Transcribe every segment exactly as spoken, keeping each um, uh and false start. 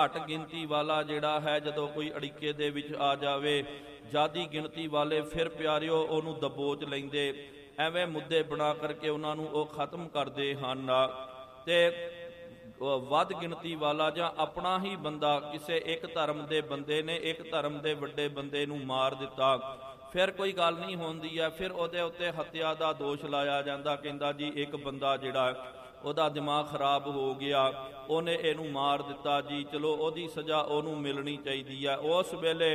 ਘੱਟ ਗਿਣਤੀ ਵਾਲਾ ਜਿਹੜਾ ਹੈ ਜਦੋਂ ਕੋਈ ਅੜਿੱਕੇ ਦੇ ਵਿੱਚ ਆ ਜਾਵੇ, ਜ਼ਿਆਦੀ ਗਿਣਤੀ ਵਾਲੇ ਫਿਰ ਪਿਆਰਿਓ ਉਹਨੂੰ ਦਬੋਚ ਲੈਂਦੇ, ਐਵੇਂ ਮੁੱਦੇ ਬਣਾ ਕਰਕੇ ਉਹਨਾਂ ਨੂੰ ਉਹ ਖਤਮ ਕਰਦੇ ਹਨ। ਤੇ ਵੱਧ ਗਿਣਤੀ ਵਾਲਾ ਜਾਂ ਆਪਣਾ ਹੀ ਬੰਦਾ, ਕਿਸੇ ਇੱਕ ਧਰਮ ਦੇ ਬੰਦੇ ਨੇ ਇੱਕ ਧਰਮ ਦੇ ਵੱਡੇ ਬੰਦੇ ਨੂੰ ਮਾਰ ਦਿੱਤਾ, ਫਿਰ ਕੋਈ ਗੱਲ ਨਹੀਂ ਹੁੰਦੀ ਹੈ, ਫਿਰ ਉਹਦੇ ਉੱਤੇ ਹੱਤਿਆ ਦਾ ਦੋਸ਼ ਲਾਇਆ ਜਾਂਦਾ, ਕਹਿੰਦਾ ਜੀ ਇੱਕ ਬੰਦਾ ਜਿਹੜਾ ਉਹਦਾ ਦਿਮਾਗ ਖਰਾਬ ਹੋ ਗਿਆ, ਉਹਨੇ ਇਹਨੂੰ ਮਾਰ ਦਿੱਤਾ ਜੀ, ਚਲੋ ਉਹਦੀ ਸਜ਼ਾ ਉਹਨੂੰ ਮਿਲਣੀ ਚਾਹੀਦੀ ਹੈ। ਉਸ ਵੇਲੇ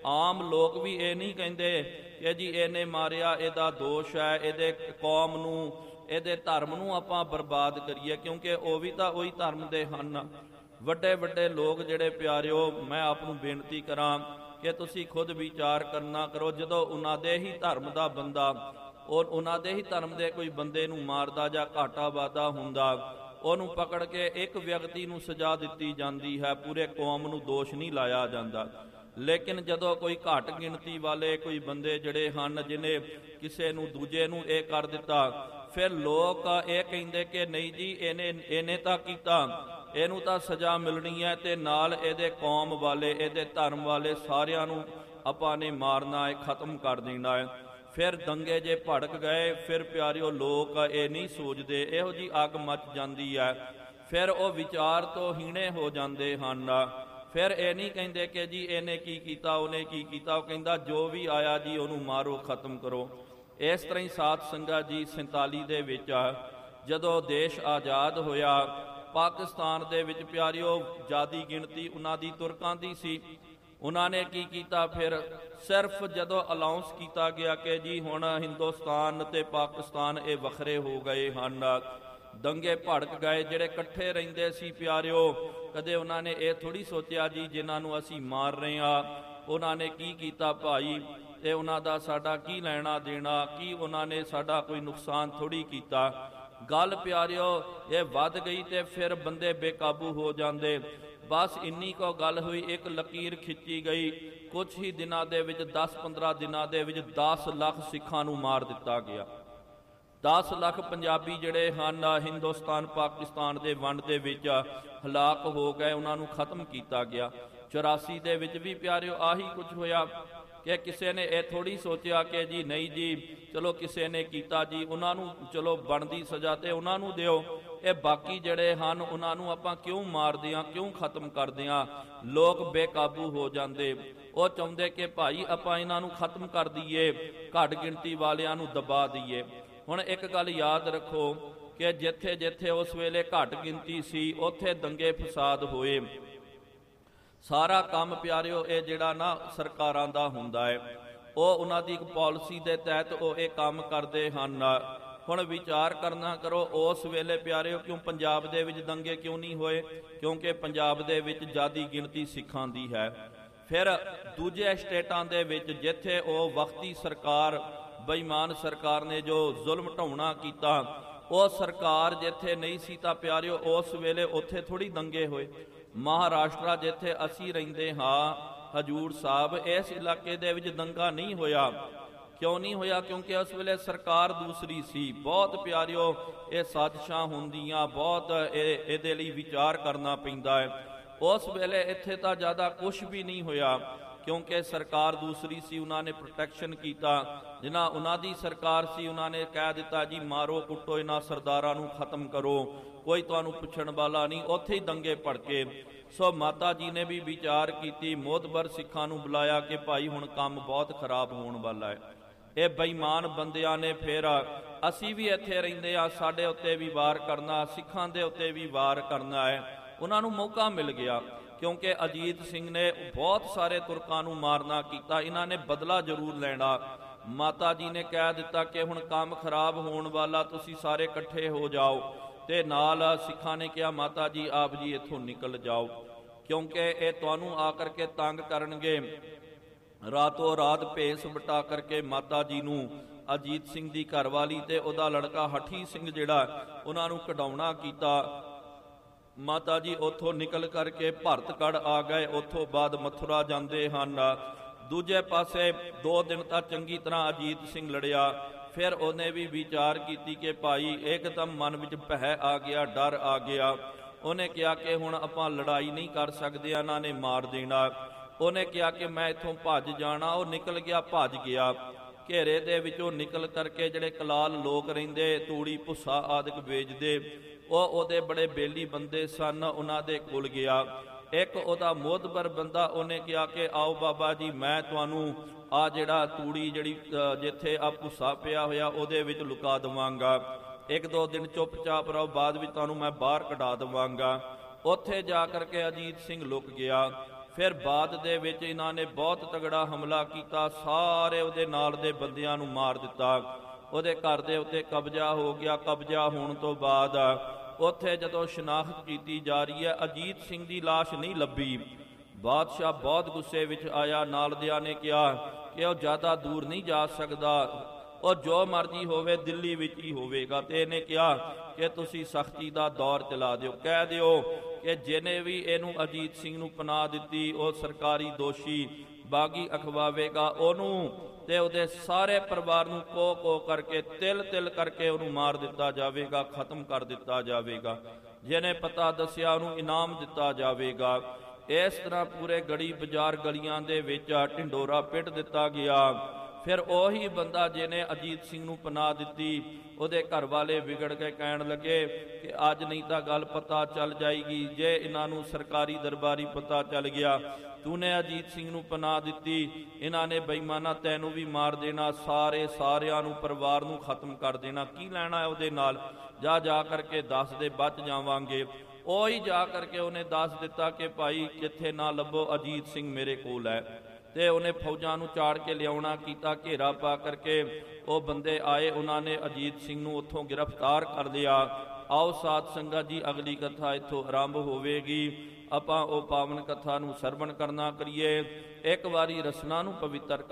ਆਮ ਲੋਕ ਵੀ ਇਹ ਨਹੀਂ ਕਹਿੰਦੇ ਕਿ ਜੀ ਇਹਨੇ ਮਾਰਿਆ, ਇਹਦਾ ਦੋਸ਼ ਹੈ, ਇਹਦੇ ਕੌਮ ਨੂੰ, ਇਹਦੇ ਧਰਮ ਨੂੰ ਆਪਾਂ ਬਰਬਾਦ ਕਰੀਏ, ਕਿਉਂਕਿ ਉਹ ਵੀ ਤਾਂ ਉਹੀ ਧਰਮ ਦੇ ਹਨ। ਵੱਡੇ ਵੱਡੇ ਲੋਕ ਜਿਹੜੇ ਪਿਆਰਿਓ, ਮੈਂ ਆਪ ਨੂੰ ਬੇਨਤੀ ਕਰਾਂ ਕਿ ਤੁਸੀਂ ਖੁਦ ਵਿਚਾਰ ਕਰਨਾ ਕਰੋ, ਜਦੋਂ ਉਹਨਾਂ ਦੇ ਹੀ ਧਰਮ ਦਾ ਬੰਦਾ, ਉਹ ਉਹਨਾਂ ਦੇ ਹੀ ਧਰਮ ਦੇ ਕੋਈ ਬੰਦੇ ਨੂੰ ਮਾਰਦਾ ਜਾਂ ਘਾਟਾ ਵਾਧਾ ਹੁੰਦਾ, ਉਹਨੂੰ ਪਕੜ ਕੇ ਇੱਕ ਵਿਅਕਤੀ ਨੂੰ ਸਜ਼ਾ ਦਿੱਤੀ ਜਾਂਦੀ ਹੈ, ਪੂਰੇ ਕੌਮ ਨੂੰ ਦੋਸ਼ ਨਹੀਂ ਲਾਇਆ ਜਾਂਦਾ। ਲੇਕਿਨ ਜਦੋਂ ਕੋਈ ਘੱਟ ਗਿਣਤੀ ਵਾਲੇ ਕੋਈ ਬੰਦੇ ਜਿਹੜੇ ਹਨ, ਜਿਹਨੇ ਕਿਸੇ ਨੂੰ ਦੂਜੇ ਨੂੰ ਇਹ ਕਰ ਦਿੱਤਾ, ਫਿਰ ਲੋਕ ਇਹ ਕਹਿੰਦੇ ਕਿ ਨਹੀਂ ਜੀ ਇਹਨੇ ਇਹਨੇ ਤਾਂ ਕੀਤਾ, ਇਹਨੂੰ ਤਾਂ ਸਜ਼ਾ ਮਿਲਣੀ ਹੈ, ਤੇ ਨਾਲ ਇਹਦੇ ਕੌਮ ਵਾਲੇ, ਇਹਦੇ ਧਰਮ ਵਾਲੇ ਸਾਰਿਆਂ ਨੂੰ ਆਪਾਂ ਨੇ ਮਾਰਨਾ ਹੈ, ਖਤਮ ਕਰ ਦੇਣਾ ਹੈ। ਫਿਰ ਦੰਗੇ ਜੇ ਭੜਕ ਗਏ, ਫਿਰ ਪਿਆਰਿਓ ਲੋਕ ਇਹ ਨਹੀਂ ਸੋਚਦੇ, ਇਹੋ ਜੀ ਅੱਗ ਮੱਚ ਜਾਂਦੀ ਹੈ, ਫਿਰ ਉਹ ਵਿਚਾਰ ਤੋਂ ਹੀਣੇ ਹੋ ਜਾਂਦੇ ਹਨ। ਫਿਰ ਇਹ ਨਹੀਂ ਕਹਿੰਦੇ ਕਿ ਜੀ ਇਹਨੇ ਕੀ ਕੀਤਾ, ਉਹਨੇ ਕੀ ਕੀਤਾ, ਉਹ ਕਹਿੰਦਾ ਜੋ ਵੀ ਆਇਆ ਜੀ ਉਹਨੂੰ ਮਾਰੋ, ਖਤਮ ਕਰੋ। ਇਸ ਤਰ੍ਹਾਂ ਹੀ ਸਾਧ ਸੰਗਤ ਜੀ ਸੰਤਾਲੀ ਦੇ ਵਿੱਚ ਜਦੋਂ ਦੇਸ਼ ਆਜ਼ਾਦ ਹੋਇਆ, ਪਾਕਿਸਤਾਨ ਦੇ ਵਿੱਚ ਪਿਆਰਿਓ ਜ਼ਿਆਦੀ ਗਿਣਤੀ ਉਹਨਾਂ ਦੀ ਤੁਰਕਾਂ ਦੀ ਸੀ। ਉਹਨਾਂ ਨੇ ਕੀ ਕੀਤਾ, ਫਿਰ ਸਿਰਫ ਜਦੋਂ ਅਲਾਉਂਸ ਕੀਤਾ ਗਿਆ ਕਿ ਜੀ ਹੁਣ ਹਿੰਦੁਸਤਾਨ ਤੇ ਪਾਕਿਸਤਾਨ ਇਹ ਵੱਖਰੇ ਹੋ ਗਏ ਹਨ, ਦੰਗੇ ਭੜਕ ਗਏ। ਜਿਹੜੇ ਇਕੱਠੇ ਰਹਿੰਦੇ ਸੀ ਪਿਆਰਿਓ, ਕਦੇ ਉਹਨਾਂ ਨੇ ਇਹ ਥੋੜ੍ਹੀ ਸੋਚਿਆ ਜੀ ਜਿਨ੍ਹਾਂ ਨੂੰ ਅਸੀਂ ਮਾਰ ਰਹੇ ਹਾਂ ਉਹਨਾਂ ਨੇ ਕੀ ਕੀਤਾ ਭਾਈ, ਤੇ ਉਹਨਾਂ ਦਾ ਸਾਡਾ ਕੀ ਲੈਣਾ ਦੇਣਾ, ਕੀ ਉਹਨਾਂ ਨੇ ਸਾਡਾ ਕੋਈ ਨੁਕਸਾਨ ਥੋੜ੍ਹੀ ਕੀਤਾ। ਗੱਲ ਪਿਆਰਿਓ ਇਹ ਵੱਧ ਗਈ ਤੇ ਫਿਰ ਬੰਦੇ ਬੇਕਾਬੂ ਹੋ ਜਾਂਦੇ। ਬਸ ਇੰਨੀ ਕੁ ਗੱਲ ਹੋਈ, ਇੱਕ ਲਕੀਰ ਖਿੱਚੀ ਗਈ, ਕੁਛ ਹੀ ਦਿਨਾਂ ਦੇ ਵਿੱਚ, ਦਸ ਪੰਦਰਾਂ ਦਿਨਾਂ ਦੇ ਵਿੱਚ ਦਸ ਲੱਖ ਸਿੱਖਾਂ ਨੂੰ ਮਾਰ ਦਿੱਤਾ ਗਿਆ। ਦਸ ਲੱਖ ਪੰਜਾਬੀ ਜਿਹੜੇ ਹਨ ਹਿੰਦੁਸਤਾਨ ਪਾਕਿਸਤਾਨ ਦੇ ਵੰਡ ਦੇ ਵਿੱਚ ਹਲਾਕ ਹੋ ਗਏ, ਉਹਨਾਂ ਨੂੰ ਖਤਮ ਕੀਤਾ ਗਿਆ। ਚੁਰਾਸੀ ਦੇ ਵਿੱਚ ਵੀ ਪਿਆਰਿਓ ਆਹੀ ਕੁਝ ਹੋਇਆ ਕਿ ਕਿਸੇ ਨੇ ਇਹ ਥੋੜ੍ਹੀ ਸੋਚਿਆ ਕਿ ਜੀ ਨਹੀਂ ਜੀ ਚਲੋ ਕਿਸੇ ਨੇ ਕੀਤਾ ਜੀ, ਉਹਨਾਂ ਨੂੰ ਚਲੋ ਬਣਦੀ ਸਜ਼ਾ ਤੇ ਉਹਨਾਂ ਨੂੰ ਦਿਓ, ਇਹ ਬਾਕੀ ਜਿਹੜੇ ਹਨ ਉਹਨਾਂ ਨੂੰ ਆਪਾਂ ਕਿਉਂ ਮਾਰਦੇ ਹਾਂ, ਕਿਉਂ ਖਤਮ ਕਰਦੇ ਹਾਂ। ਲੋਕ ਬੇਕਾਬੂ ਹੋ ਜਾਂਦੇ, ਉਹ ਚਾਹੁੰਦੇ ਕਿ ਭਾਈ ਆਪਾਂ ਇਹਨਾਂ ਨੂੰ ਖਤਮ ਕਰ ਦਈਏ, ਘੱਟ ਗਿਣਤੀ ਵਾਲਿਆਂ ਨੂੰ ਦਬਾ ਦਈਏ। ਹੁਣ ਇੱਕ ਗੱਲ ਯਾਦ ਰੱਖੋ ਕਿ ਜਿੱਥੇ ਜਿੱਥੇ ਉਸ ਵੇਲੇ ਘੱਟ ਗਿਣਤੀ ਸੀ, ਉੱਥੇ ਦੰਗੇ ਫਸਾਦ ਹੋਏ। ਸਾਰਾ ਕੰਮ ਪਿਆਰਿਓ ਇਹ ਜਿਹੜਾ ਨਾ ਸਰਕਾਰਾਂ ਦਾ ਹੁੰਦਾ ਹੈ, ਉਹ ਉਹਨਾਂ ਦੀ ਇੱਕ ਪਾਲਿਸੀ ਦੇ ਤਹਿਤ ਉਹ ਇਹ ਕੰਮ ਕਰਦੇ ਹਨ। ਹੁਣ ਵਿਚਾਰ ਕਰਨਾ ਕਰੋ, ਉਸ ਵੇਲੇ ਪਿਆਰਿਓ ਕਿਉਂ ਪੰਜਾਬ ਦੇ ਵਿੱਚ ਦੰਗੇ ਕਿਉਂ ਨਹੀਂ ਹੋਏ, ਕਿਉਂਕਿ ਪੰਜਾਬ ਦੇ ਵਿੱਚ ਜ਼ਿਆਦੀ ਗਿਣਤੀ ਸਿੱਖਾਂ ਦੀ ਹੈ। ਫਿਰ ਦੂਜੇ ਸਟੇਟਾਂ ਦੇ ਵਿੱਚ ਜਿੱਥੇ ਉਹ ਵਕਤੀ ਸਰਕਾਰ, ਬੇਈਮਾਨ ਸਰਕਾਰ ਨੇ ਜੋ ਜ਼ੁਲਮ ਢਾਉਣਾ ਕੀਤਾ, ਉਹ ਸਰਕਾਰ ਜਿੱਥੇ ਨਹੀਂ ਸੀ ਤਾਂ ਪਿਆਰਿਓ ਉਸ ਵੇਲੇ ਉੱਥੇ ਥੋੜ੍ਹੀ ਦੰਗੇ ਹੋਏ। ਮਹਾਰਾਸ਼ਟਰ ਜਿੱਥੇ ਅਸੀਂ ਰਹਿੰਦੇ ਹਾਂ, ਹਜੂਰ ਸਾਹਿਬ, ਇਸ ਇਲਾਕੇ ਦੇ ਵਿੱਚ ਦੰਗਾ ਨਹੀਂ ਹੋਇਆ। ਕਿਉਂ ਨਹੀਂ ਹੋਇਆ? ਕਿਉਂਕਿ ਉਸ ਵੇਲੇ ਸਰਕਾਰ ਦੂਸਰੀ ਸੀ। ਬਹੁਤ ਪਿਆਰਿਓ ਇਹ ਸਾਜ਼ਿਸ਼ਾਂ ਹੁੰਦੀਆਂ, ਬਹੁਤ ਇਹ ਇਹਦੇ ਲਈ ਵਿਚਾਰ ਕਰਨਾ ਪੈਂਦਾ ਹੈ। ਉਸ ਵੇਲੇ ਇੱਥੇ ਤਾਂ ਜ਼ਿਆਦਾ ਕੁਛ ਵੀ ਨਹੀਂ ਹੋਇਆ ਕਿਉਂਕਿ ਸਰਕਾਰ ਦੂਸਰੀ ਸੀ, ਉਹਨਾਂ ਨੇ ਪ੍ਰੋਟੈਕਸ਼ਨ ਕੀਤਾ। ਜਿਨ੍ਹਾਂ ਉਹਨਾਂ ਦੀ ਸਰਕਾਰ ਸੀ ਉਹਨਾਂ ਨੇ ਕਹਿ ਦਿੱਤਾ ਜੀ ਮਾਰੋ ਕੁੱਟੋ ਇਹਨਾਂ ਸਰਦਾਰਾਂ ਨੂੰ, ਖਤਮ ਕਰੋ, ਕੋਈ ਤੁਹਾਨੂੰ ਪੁੱਛਣ ਵਾਲਾ ਨਹੀਂ। ਉੱਥੇ ਹੀ ਦੰਗੇ ਭੜਕੇ। ਸੋ ਮਾਤਾ ਜੀ ਨੇ ਵੀ ਵਿਚਾਰ ਕੀਤੀ, ਮੋਤਬਰ ਸਿੱਖਾਂ ਨੂੰ ਬੁਲਾਇਆ ਕਿ ਭਾਈ ਹੁਣ ਕੰਮ ਬਹੁਤ ਖਰਾਬ ਹੋਣ ਵਾਲਾ ਹੈ। ਇਹ ਬੇਈਮਾਨ ਬੰਦਿਆਂ ਨੇ ਫਿਰ ਅਸੀਂ ਵੀ ਇੱਥੇ ਰਹਿੰਦੇ ਆ, ਸਾਡੇ ਉੱਤੇ ਵੀ ਵਾਰ ਕਰਨਾ, ਸਿੱਖਾਂ ਦੇ ਉੱਤੇ ਵੀ ਵਾਰ ਕਰਨਾ ਹੈ। ਉਹਨਾਂ ਨੂੰ ਮੌਕਾ ਮਿਲ ਗਿਆ ਕਿਉਂਕਿ ਅਜੀਤ ਸਿੰਘ ਨੇ ਬਹੁਤ ਸਾਰੇ ਤੁਰਕਾਂ ਨੂੰ ਮਾਰਨਾ ਕੀਤਾ, ਇਹਨਾਂ ਨੇ ਬਦਲਾ ਜ਼ਰੂਰ ਲੈਣਾ। ਮਾਤਾ ਜੀ ਨੇ ਕਹਿ ਦਿੱਤਾ ਕਿ ਹੁਣ ਕੰਮ ਖਰਾਬ ਹੋਣ ਵਾਲਾ, ਤੁਸੀਂ ਸਾਰੇ ਇਕੱਠੇ ਹੋ ਜਾਓ। ਤੇ ਨਾਲ ਸਿੱਖਾਂ ਨੇ ਕਿਹਾ ਮਾਤਾ ਜੀ ਆਪ ਜੀ ਇੱਥੋਂ ਨਿਕਲ ਜਾਓ ਕਿਉਂਕਿ ਇਹ ਤੁਹਾਨੂੰ ਆ ਕਰਕੇ ਤੰਗ ਕਰਨਗੇ। ਰਾਤੋਂ ਰਾਤ ਭੇਸ ਵਟਾ ਕਰਕੇ ਮਾਤਾ ਜੀ ਨੂੰ, ਅਜੀਤ ਸਿੰਘ ਦੀ ਘਰਵਾਲੀ ਤੇ ਉਹਦਾ ਲੜਕਾ ਹਠੀ ਸਿੰਘ ਜਿਹੜਾ, ਉਹਨਾਂ ਨੂੰ ਕਢਾਉਣਾ ਕੀਤਾ। ਮਾਤਾ ਜੀ ਉੱਥੋਂ ਨਿਕਲ ਕਰਕੇ ਭਰਤਗੜ੍ਹ ਆ ਗਏ, ਉੱਥੋਂ ਬਾਅਦ ਮਥੁਰਾ ਜਾਂਦੇ ਹਨ। ਦੂਜੇ ਪਾਸੇ ਦੋ ਦਿਨ ਤਾਂ ਚੰਗੀ ਤਰ੍ਹਾਂ ਅਜੀਤ ਸਿੰਘ ਲੜਿਆ। ਫਿਰ ਉਹਨੇ ਵੀ ਵਿਚਾਰ ਕੀਤੀ ਕਿ ਭਾਈ ਇੱਕਦਮ ਮਨ ਵਿੱਚ ਭੈ ਆ ਗਿਆ, ਡਰ ਆ ਗਿਆ। ਉਹਨੇ ਕਿਹਾ ਕਿ ਹੁਣ ਆਪਾਂ ਲੜਾਈ ਨਹੀਂ ਕਰ ਸਕਦੇ, ਇਹਨਾਂ ਨੇ ਮਾਰ ਦੇਣਾ। ਉਹਨੇ ਕਿਹਾ ਕਿ ਮੈਂ ਇੱਥੋਂ ਭੱਜ ਜਾਣਾ। ਉਹ ਨਿਕਲ ਗਿਆ, ਭੱਜ ਗਿਆ। ਘੇਰੇ ਦੇ ਵਿੱਚੋਂ ਨਿਕਲ ਕਰਕੇ ਜਿਹੜੇ ਕਲਾਲ ਲੋਕ ਰਹਿੰਦੇ, ਤੂੜੀ ਭੁੱਸਾ ਆਦਿਕ ਵੇਚਦੇ, ਉਹ ਉਹਦੇ ਬੜੇ ਬੇਲੀ ਬੰਦੇ ਸਨ, ਉਹਨਾਂ ਦੇ ਕੋਲ ਗਿਆ। ਇੱਕ ਉਹਦਾ ਮੋਹਤਬਰ ਬੰਦਾ, ਉਹਨੇ ਕਿਹਾ ਕਿ ਆਓ ਬਾਬਾ ਜੀ, ਮੈਂ ਤੁਹਾਨੂੰ ਆ ਜਿਹੜਾ ਤੂੜੀ ਜਿਹੜੀ ਜਿੱਥੇ ਆ ਭੁੱਸਾ ਪਿਆ ਹੋਇਆ ਉਹਦੇ ਵਿੱਚ ਲੁਕਾ ਦੇਵਾਂਗਾ, ਇੱਕ ਦੋ ਦਿਨ ਚੁੱਪਚਾਪ ਰਹੋ, ਬਾਅਦ ਵਿੱਚ ਤੁਹਾਨੂੰ ਮੈਂ ਬਾਹਰ ਕਢਾ ਦੇਵਾਂਗਾ। ਉੱਥੇ ਜਾ ਕਰਕੇ ਅਜੀਤ ਸਿੰਘ ਲੁਕ ਗਿਆ। ਫਿਰ ਬਾਅਦ ਦੇ ਵਿੱਚ ਇਹਨਾਂ ਨੇ ਬਹੁਤ ਤਗੜਾ ਹਮਲਾ ਕੀਤਾ, ਸਾਰੇ ਉਹਦੇ ਨਾਲ ਦੇ ਬੰਦਿਆਂ ਨੂੰ ਮਾਰ ਦਿੱਤਾ। ਉਹਦੇ ਘਰ ਦੇ ਉੱਤੇ ਕਬਜ਼ਾ ਹੋ ਗਿਆ। ਕਬਜ਼ਾ ਹੋਣ ਤੋਂ ਬਾਅਦ ਉੱਥੇ ਜਦੋਂ ਸ਼ਨਾਖਤ ਕੀਤੀ ਜਾ ਰਹੀ ਹੈ, ਅਜੀਤ ਸਿੰਘ ਦੀ ਲਾਸ਼ ਨਹੀਂ ਲੱਭੀ। ਬਾਦਸ਼ਾਹ ਬਹੁਤ ਗੁੱਸੇ ਵਿੱਚ ਆਇਆ। ਨਾਲਦਿਆਂ ਨੇ ਕਿਹਾ ਕਿ ਉਹ ਜ਼ਿਆਦਾ ਦੂਰ ਨਹੀਂ ਜਾ ਸਕਦਾ, ਉਹ ਜੋ ਮਰਜ਼ੀ ਹੋਵੇ ਦਿੱਲੀ ਵਿੱਚ ਹੀ ਹੋਵੇਗਾ। ਤੇ ਇਹਨੇ ਕਿਹਾ ਕਿ ਤੁਸੀਂ ਸਖਤੀ ਦਾ ਦੌਰ ਚਲਾ ਦਿਓ, ਕਹਿ ਦਿਓ ਕਿ ਜਿਹਨੇ ਵੀ ਇਹਨੂੰ ਅਜੀਤ ਸਿੰਘ ਨੂੰ ਪਨਾਹ ਦਿੱਤੀ ਉਹ ਸਰਕਾਰੀ ਦੋਸ਼ੀ ਬਾਗੀ ਅਖਵਾਵੇਗਾ, ਉਹਨੂੰ ਤੇ ਉਹਦੇ ਸਾਰੇ ਪਰਿਵਾਰ ਨੂੰ ਕੋ ਕੋ ਕਰਕੇ ਤਿਲ ਤਿਲ ਕਰਕੇ ਉਹਨੂੰ ਮਾਰ ਦਿੱਤਾ ਜਾਵੇਗਾ, ਖਤਮ ਕਰ ਦਿੱਤਾ ਜਾਵੇਗਾ। ਜਿਹਨੇ ਪਤਾ ਦੱਸਿਆ ਉਹਨੂੰ ਇਨਾਮ ਦਿੱਤਾ ਜਾਵੇਗਾ। ਇਸ ਤਰ੍ਹਾਂ ਪੂਰੇ ਗੜੀ ਬਾਜ਼ਾਰ ਗਲੀਆਂ ਦੇ ਵਿੱਚ ਢਿੰਡੋਰਾ ਪਿੱਟ ਦਿੱਤਾ ਗਿਆ। ਫਿਰ ਉਹੀ ਬੰਦਾ ਜਿਹਨੇ ਅਜੀਤ ਸਿੰਘ ਨੂੰ ਪਨਾਹ ਦਿੱਤੀ, ਉਹਦੇ ਘਰ ਵਾਲੇ ਵਿਗੜ ਕੇ ਕਹਿਣ ਲੱਗੇ ਕਿ ਅੱਜ ਨਹੀਂ ਤਾਂ ਗੱਲ ਪਤਾ ਚੱਲ ਜਾਏਗੀ, ਜੇ ਇਹਨਾਂ ਨੂੰ ਸਰਕਾਰੀ ਦਰਬਾਰੀ ਪਤਾ ਚੱਲ ਗਿਆ ਤੂਨੇ ਅਜੀਤ ਸਿੰਘ ਨੂੰ ਪਨਾਹ ਦਿੱਤੀ, ਇਹਨਾਂ ਨੇ ਬੇਈਮਾਨਾ ਤੈਨੂੰ ਵੀ ਮਾਰ ਦੇਣਾ, ਸਾਰੇ ਸਾਰਿਆਂ ਨੂੰ ਪਰਿਵਾਰ ਨੂੰ ਖਤਮ ਕਰ ਦੇਣਾ, ਕੀ ਲੈਣਾ ਹੈ ਉਹਦੇ ਨਾਲ, ਜਾ ਜਾ ਕਰਕੇ ਦੱਸ ਦੇ, ਬਚ ਜਾਵਾਂਗੇ। ਉਹੀ ਜਾ ਕਰਕੇ ਉਹਨੇ ਦੱਸ ਦਿੱਤਾ ਕਿ ਭਾਈ ਕਿੱਥੇ ਨਾ ਲੱਭੋ, ਅਜੀਤ ਸਿੰਘ ਮੇਰੇ ਕੋਲ ਹੈ। ਤੇ ਉਹਨੇ ਫੌਜਾਂ ਨੂੰ ਚਾੜ ਕੇ ਲਿਆਉਣਾ ਕੀਤਾ, ਘੇਰਾ ਪਾ ਕਰਕੇ ਉਹ ਬੰਦੇ ਆਏ, ਉਹਨਾਂ ਨੇ ਅਜੀਤ ਸਿੰਘ ਨੂੰ ਉੱਥੋਂ ਗ੍ਰਿਫਤਾਰ ਕਰ ਲਿਆ। ਆਓ ਸਾਧ ਸੰਗਤ ਜੀ, ਅਗਲੀ ਕਥਾ ਇੱਥੋਂ ਆਰੰਭ ਹੋਵੇਗੀ। ਆਪਾਂ ਉਹ ਪਾਵਨ ਕਥਾ ਨੂੰ ਸਰਵਣ ਕਰਨਾ ਕਰੀਏ। ਇੱਕ ਵਾਰੀ ਰਸਨਾ ਨੂੰ ਪਵਿੱਤਰ